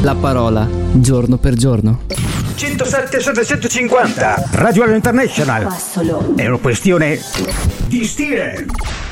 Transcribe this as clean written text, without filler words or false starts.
La parola, giorno per giorno. 107 750 Radio International. È una questione di stile.